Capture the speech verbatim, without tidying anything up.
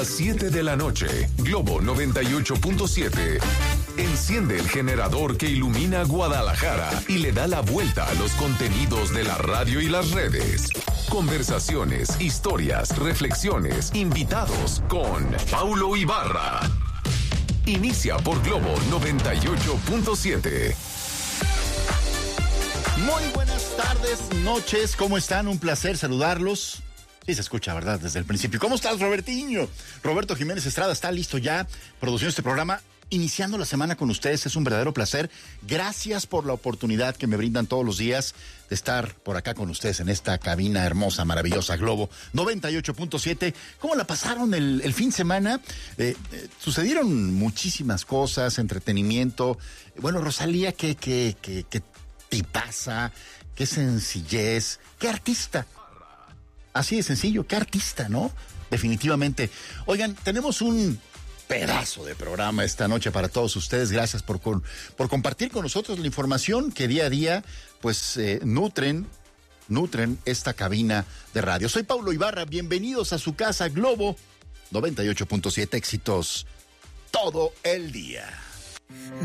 siete de la noche, Globo noventa y ocho punto siete. Enciende el generador que ilumina Guadalajara y le da la vuelta a los contenidos de la radio y las redes. Conversaciones, historias, reflexiones, invitados con Paulo Ibarra. Inicia por Globo noventa y ocho punto siete. Muy buenas tardes, noches, ¿cómo están? Un placer saludarlos. Sí se escucha, ¿verdad? Desde el principio. ¿Cómo estás, Robertiño? Roberto Jiménez Estrada está listo ya, produciendo este programa, iniciando la semana con ustedes. Es un verdadero placer. Gracias por la oportunidad que me brindan todos los días de estar por acá con ustedes en esta cabina hermosa, maravillosa, Globo noventa y ocho punto siete. ¿Cómo la pasaron el, el fin de semana? Eh, eh, sucedieron muchísimas cosas, entretenimiento. Bueno, Rosalía, ¿qué, qué, qué, qué tipaza? ¿Qué sencillez? ¿Qué artista? Así de sencillo, qué artista, ¿no? Definitivamente. Oigan, tenemos un pedazo de programa esta noche para todos ustedes. Gracias por, por, por compartir con nosotros la información que día a día, pues, eh, nutren, nutren esta cabina de radio. Soy Paulo Ibarra, bienvenidos a su casa Globo noventa y ocho punto siete, éxitos todo el día.